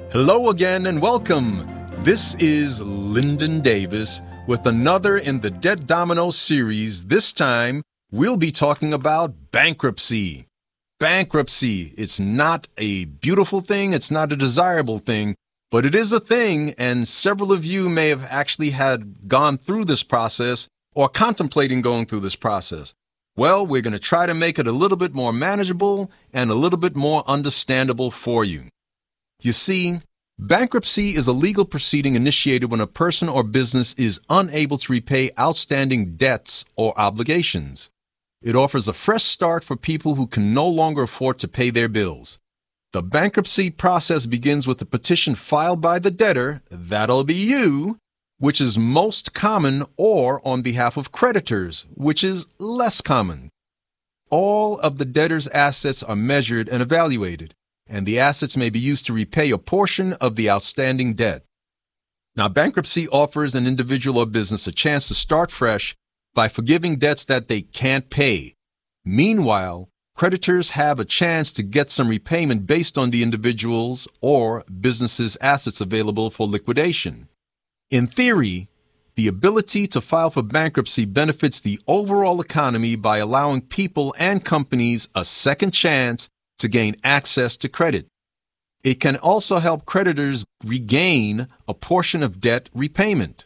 Hello again and welcome. This is Lyndon Davis with another in the Debt Domino series. This time, we'll be talking about bankruptcy. Bankruptcy, it's not a beautiful thing, it's not a desirable thing, but it is a thing, and several of you may have actually had gone through this process or contemplating going through this process. Well, we're going to try to make it a little bit more manageable and a little bit more understandable for you. You see, bankruptcy is a legal proceeding initiated when a person or business is unable to repay outstanding debts or obligations. It offers a fresh start for people who can no longer afford to pay their bills. The bankruptcy process begins with a petition filed by the debtor, that'll be you, which is most common, or on behalf of creditors, which is less common. All of the debtor's assets are measured and evaluated, and the assets may be used to repay a portion of the outstanding debt. Now, bankruptcy offers an individual or business a chance to start fresh by forgiving debts that they can't pay. Meanwhile, creditors have a chance to get some repayment based on the individual's or business's assets available for liquidation. In theory, the ability to file for bankruptcy benefits the overall economy by allowing people and companies a second chance to gain access to credit. It can also help creditors regain a portion of debt repayment.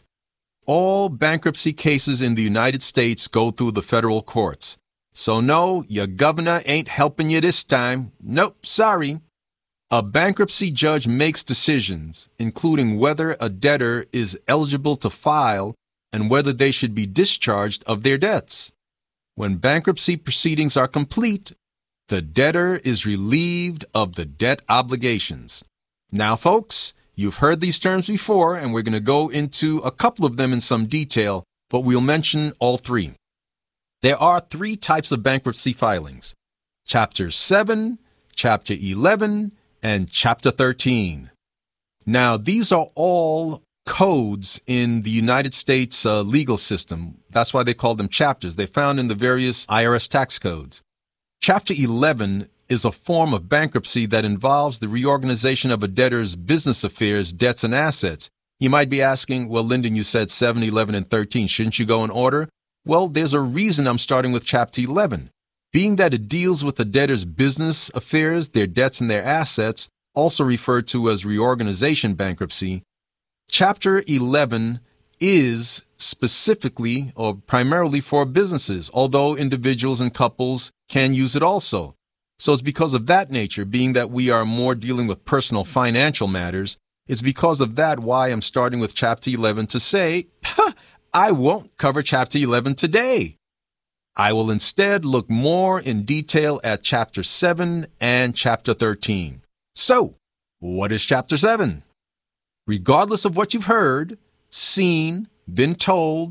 All bankruptcy cases in the United States go through the federal courts. So no, your governor ain't helping you this time. Nope, sorry. A bankruptcy judge makes decisions, including whether a debtor is eligible to file and whether they should be discharged of their debts. When bankruptcy proceedings are complete, the debtor is relieved of the debt obligations. Now, folks, you've heard these terms before, and we're going to go into a couple of them in some detail, but we'll mention all three. There are three types of bankruptcy filings: Chapter 7, Chapter 11, and Chapter 13. Now, these are all codes in the United States legal system. That's why they call them chapters. They're found in the various IRS tax codes. Chapter 11 is a form of bankruptcy that involves the reorganization of a debtor's business affairs, debts, and assets. You might be asking, well, Lyndon, you said 7, 11, and 13. Shouldn't you go in order? Well, there's a reason I'm starting with Chapter 11. Being that it deals with the debtor's business affairs, their debts, and their assets, also referred to as reorganization bankruptcy, Chapter 11 is specifically or primarily for businesses, although individuals and couples can use it also. So it's because of that nature, being that we are more dealing with personal financial matters, it's because of that why I'm starting with Chapter 11 to say, I won't cover Chapter 11 today. I will instead look more in detail at Chapter 7 and Chapter 13. So, what is Chapter 7? Regardless of what you've heard, seen, been told,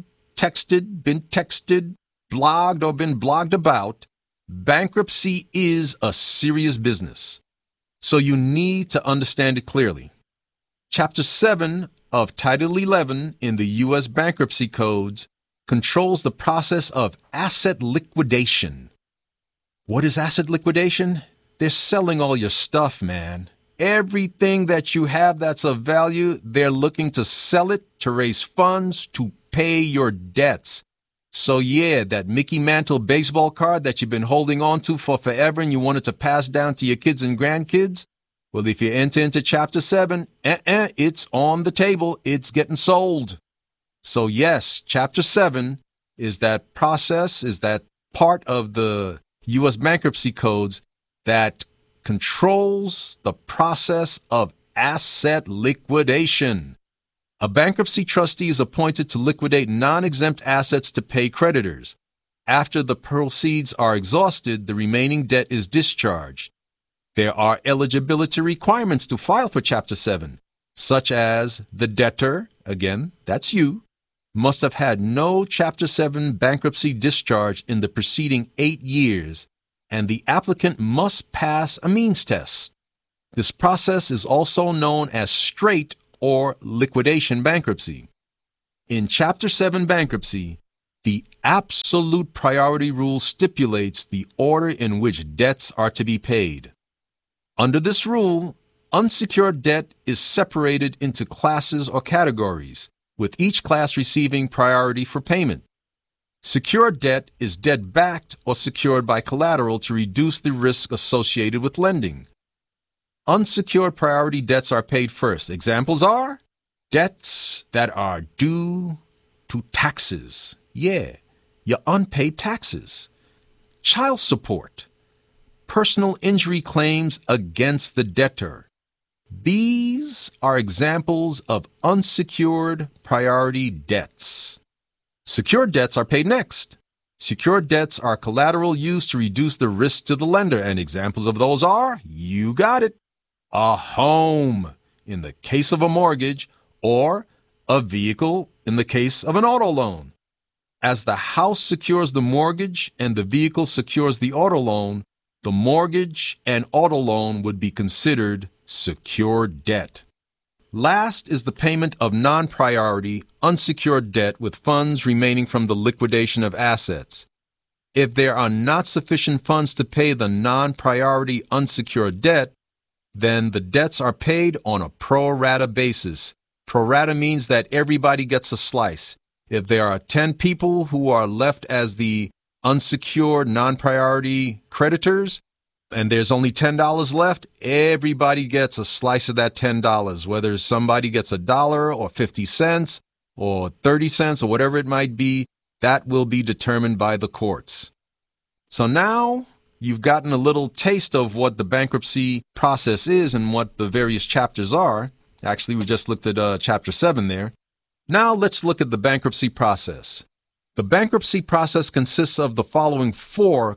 been texted, blogged, or been blogged about, bankruptcy is a serious business. So you need to understand it clearly. Chapter 7 of Title 11 in the U.S. Bankruptcy Codes controls the process of asset liquidation. What is asset liquidation? They're selling all your stuff, man. Everything that you have that's of value, they're looking to sell it to raise funds to pay your debts. So yeah, that Mickey Mantle baseball card that you've been holding on to for forever and you wanted to pass down to your kids and grandkids, well, if you enter into Chapter 7, it's on the table. It's getting sold. So yes, Chapter 7 is that process, is that part of the U.S. bankruptcy codes that controls the process of asset liquidation. A bankruptcy trustee is appointed to liquidate non-exempt assets to pay creditors. After the proceeds are exhausted, the remaining debt is discharged. There are eligibility requirements to file for Chapter 7, such as the debtor, again, that's you, must have had no Chapter 7 bankruptcy discharge in the preceding 8 years, and the applicant must pass a means test. This process is also known as straight or liquidation bankruptcy. In Chapter 7 bankruptcy, the absolute priority rule stipulates the order in which debts are to be paid. Under this rule, Unsecured debt is separated into classes or categories, with each class receiving priority for payment. Secured debt is debt backed or secured by collateral to reduce the risk associated with lending. Unsecured priority debts are paid first. Examples are debts that are due to taxes. Yeah, your unpaid taxes. Child support. Personal injury claims against the debtor. These are examples of unsecured priority debts. Secured debts are paid next. Secured debts are collateral used to reduce the risk to the lender, and examples of those are, you got it, a home in the case of a mortgage or a vehicle in the case of an auto loan. As the house secures the mortgage and the vehicle secures the auto loan, the mortgage and auto loan would be considered secured debt. Last is the payment of non-priority, unsecured debt with funds remaining from the liquidation of assets. If there are not sufficient funds to pay the non-priority unsecured debt, then the debts are paid on a pro rata basis. Pro rata means that everybody gets a slice. If there are 10 people who are left as the unsecured non-priority creditors, and there's only $10 left, everybody gets a slice of that $10, whether somebody gets $1 or 50 cents or 30 cents or whatever it might be, that will be determined by the courts. So now you've gotten a little taste of what the bankruptcy process is and what the various chapters are. Actually, we just looked at chapter 7 there. Now let's look at the bankruptcy process. The bankruptcy process consists of the following four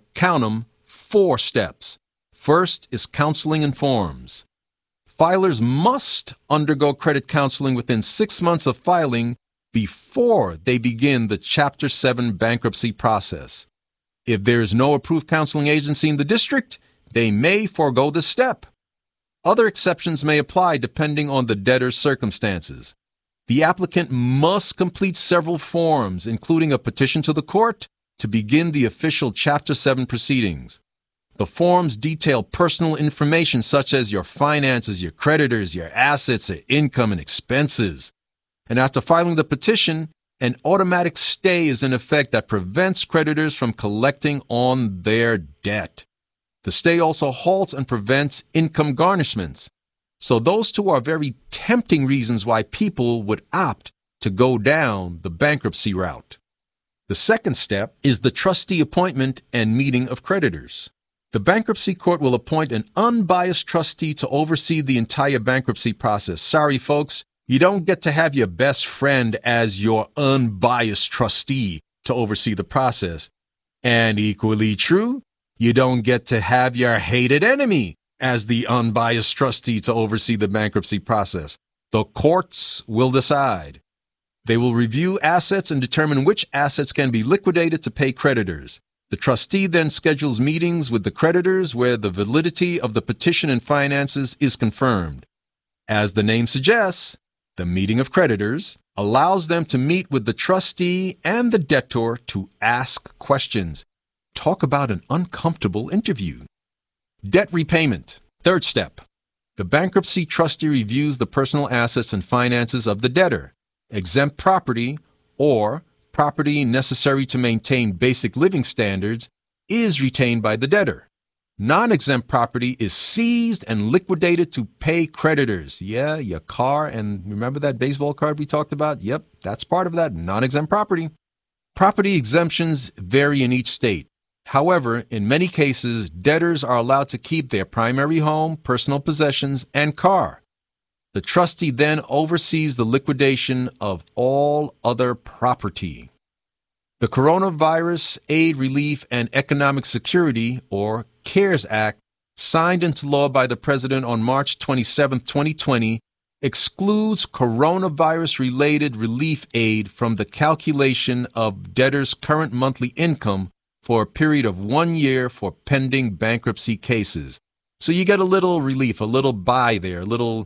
steps. First is counseling and forms. Filers must undergo credit counseling within 6 months of filing before they begin the Chapter 7 bankruptcy process. If there is no approved counseling agency in the district, they may forego this step. Other exceptions may apply depending on the debtor's circumstances. The applicant must complete several forms, including a petition to the court, to begin the official Chapter 7 proceedings. The forms detail personal information such as your finances, your creditors, your assets, your income, and expenses. And after filing the petition, an automatic stay is in effect that prevents creditors from collecting on their debt. The stay also halts and prevents income garnishments. So those two are very tempting reasons why people would opt to go down the bankruptcy route. The second step is the trustee appointment and meeting of creditors. The bankruptcy court will appoint an unbiased trustee to oversee the entire bankruptcy process. Sorry, folks, you don't get to have your best friend as your unbiased trustee to oversee the process. And equally true, you don't get to have your hated enemy as the unbiased trustee to oversee the bankruptcy process. The courts will decide. They will review assets and determine which assets can be liquidated to pay creditors. The trustee then schedules meetings with the creditors where the validity of the petition and finances is confirmed. As the name suggests, the meeting of creditors allows them to meet with the trustee and the debtor to ask questions. Talk about an uncomfortable interview. Debt repayment. Third step. The bankruptcy trustee reviews the personal assets and finances of the debtor. Exempt property or property necessary to maintain basic living standards is retained by the debtor. Non-exempt property is seized and liquidated to pay creditors. Yeah, your car, and remember that baseball card we talked about? Yep, that's part of that non-exempt property. Property exemptions vary in each state. However, in many cases, debtors are allowed to keep their primary home, personal possessions, and car. The trustee then oversees the liquidation of all other property. The Coronavirus Aid, Relief, and Economic Security, or CARES Act, signed into law by the President on March 27, 2020, excludes coronavirus-related relief aid from the calculation of debtors' current monthly income for a period of 1 year for pending bankruptcy cases. So you get a little relief, a little buy there, a little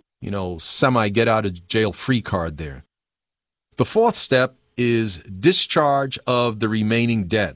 semi-get-out-of-jail-free card there. The fourth step is discharge of the remaining debt.